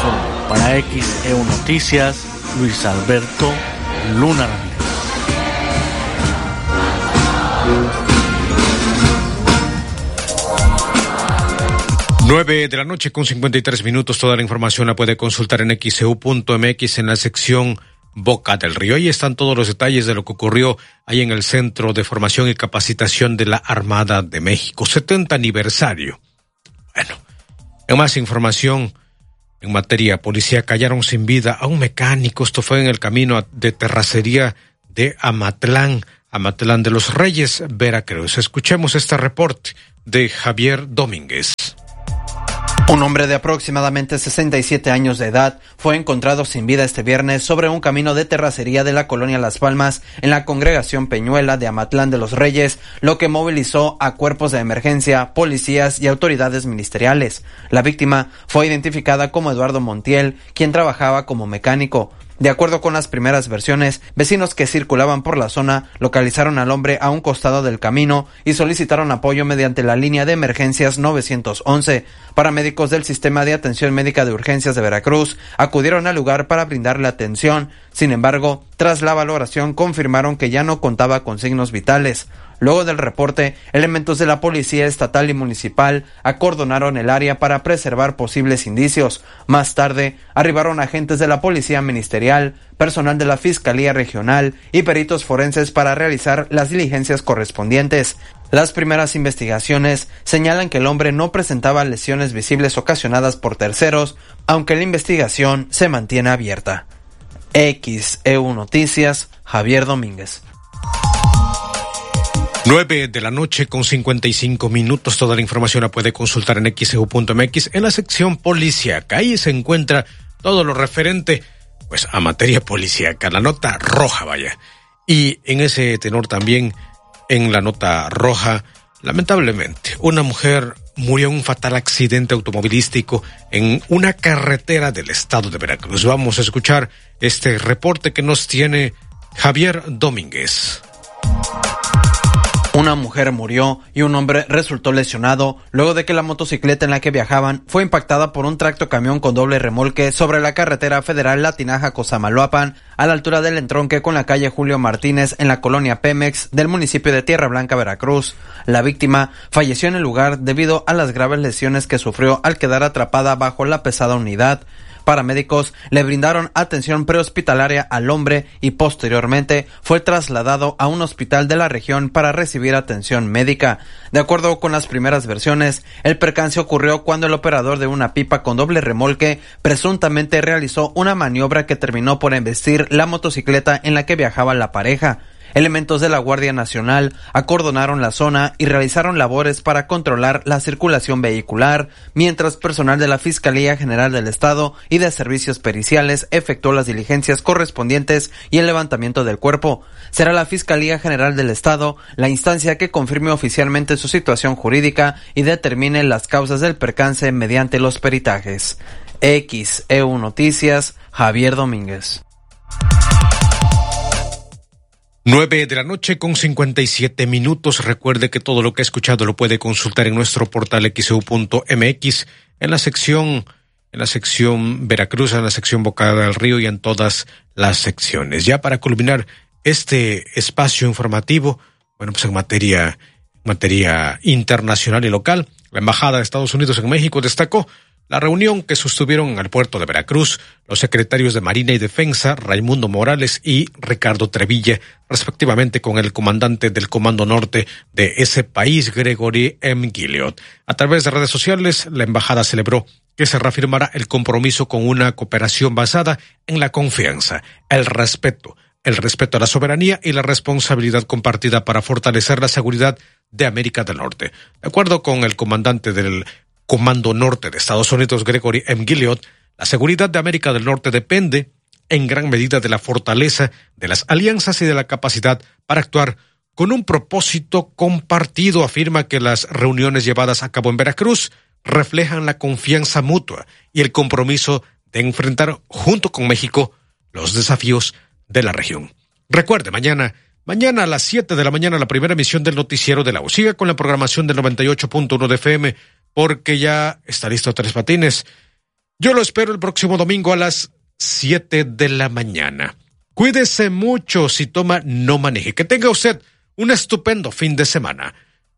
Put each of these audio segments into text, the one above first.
informó para XEU Noticias Luis Alberto Luna Ramírez. 9:53 a.m. Toda la información la puede consultar en xeu.mx en la sección Boca del Río. Ahí están todos los detalles de lo que ocurrió ahí en el Centro de Formación y Capacitación de la Armada de México. 70 aniversario. Bueno, en más información en materia policíaca, hallaron sin vida a un mecánico. Esto fue en el camino de terracería de Amatlán de los Reyes, Veracruz. Escuchemos este reporte de Javier Domínguez. Un hombre de aproximadamente 67 años de edad fue encontrado sin vida este viernes sobre un camino de terracería de la colonia Las Palmas en la congregación Peñuela de Amatlán de los Reyes, lo que movilizó a cuerpos de emergencia, policías y autoridades ministeriales. La víctima fue identificada como Eduardo Montiel, quien trabajaba como mecánico. De acuerdo con las primeras versiones, vecinos que circulaban por la zona localizaron al hombre a un costado del camino y solicitaron apoyo mediante la línea de emergencias 911. Paramédicos del Sistema de Atención Médica de Urgencias de Veracruz acudieron al lugar para brindarle atención. Sin embargo, tras la valoración confirmaron que ya no contaba con signos vitales. Luego del reporte, elementos de la Policía Estatal y Municipal acordonaron el área para preservar posibles indicios. Más tarde, arribaron agentes de la Policía Ministerial, personal de la Fiscalía Regional y peritos forenses para realizar las diligencias correspondientes. Las primeras investigaciones señalan que el hombre no presentaba lesiones visibles ocasionadas por terceros, aunque la investigación se mantiene abierta. XEU Noticias, Javier Domínguez. 9:55 a.m. Toda la información la puede consultar en xeu.mx en la sección policíaca. Ahí se encuentra todo lo referente pues a materia policíaca, la nota roja, vaya. Y en ese tenor también, en la nota roja, lamentablemente, una mujer murió en un fatal accidente automovilístico en una carretera del estado de Veracruz. Vamos a escuchar este reporte que nos tiene Javier Domínguez. Una mujer murió y un hombre resultó lesionado luego de que la motocicleta en la que viajaban fue impactada por un tractocamión con doble remolque sobre la carretera federal Latinaja-Cosamaloapan, a la altura del entronque con la calle Julio Martínez en la colonia Pemex del municipio de Tierra Blanca, Veracruz. La víctima falleció en el lugar debido a las graves lesiones que sufrió al quedar atrapada bajo la pesada unidad. Paramédicos le brindaron atención prehospitalaria al hombre y posteriormente fue trasladado a un hospital de la región para recibir atención médica. De acuerdo con las primeras versiones, el percance ocurrió cuando el operador de una pipa con doble remolque presuntamente realizó una maniobra que terminó por embestir la motocicleta en la que viajaba la pareja. Elementos de la Guardia Nacional acordonaron la zona y realizaron labores para controlar la circulación vehicular, mientras personal de la Fiscalía General del Estado y de Servicios Periciales efectuó las diligencias correspondientes y el levantamiento del cuerpo. Será la Fiscalía General del Estado la instancia que confirme oficialmente su situación jurídica y determine las causas del percance mediante los peritajes. XEU Noticias, Javier Domínguez. 9:57 a.m. Recuerde que todo lo que ha escuchado lo puede consultar en nuestro portal xeu.mx en la sección Veracruz, en la sección Boca del Río y en todas las secciones. Ya para culminar este espacio informativo, bueno, pues en materia internacional y local, la Embajada de Estados Unidos en México destacó la reunión que sostuvieron en el puerto de Veracruz los secretarios de Marina y Defensa, Raimundo Morales y Ricardo Trevilla, respectivamente, con el comandante del Comando Norte de ese país, Gregory M. Gilliot. A través de redes sociales, la embajada celebró que se reafirmará el compromiso con una cooperación basada en la confianza, el respeto a la soberanía y la responsabilidad compartida para fortalecer la seguridad de América del Norte. De acuerdo con el comandante del Comando Norte de Estados Unidos, Gregory M. Gilliot, la seguridad de América del Norte depende en gran medida de la fortaleza de las alianzas y de la capacidad para actuar con un propósito compartido. Afirma que las reuniones llevadas a cabo en Veracruz reflejan la confianza mutua y el compromiso de enfrentar junto con México los desafíos de la región. Recuerde, mañana a las 7 de la mañana la primera emisión del noticiero de la U. Siga con la programación del 98.1 de FM, porque ya está listo Tres Patines. Yo lo espero el próximo domingo a las 7 de la mañana. Cuídese mucho, si toma, no maneje. Que tenga usted un estupendo fin de semana.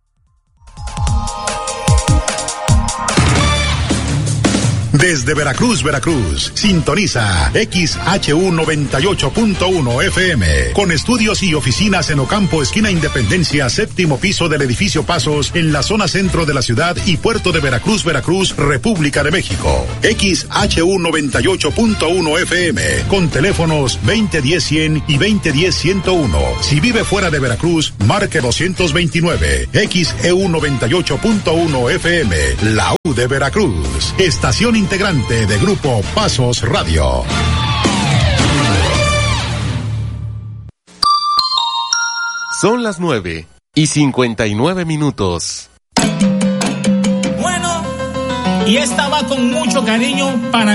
Desde Veracruz, sintoniza XHU 98.1 FM, con estudios y oficinas en Ocampo, esquina Independencia, séptimo piso del edificio Pasos, en la zona centro de la ciudad y puerto de Veracruz, República de México. XHU 98.1 FM, con teléfonos 2010-100 y 2010-101. Si vive fuera de Veracruz, marque 229. XEU 98.1 FM, la U de Veracruz. Estación integrante de Grupo Pasos Radio. Son las 9:59. Bueno, y esta va con mucho cariño para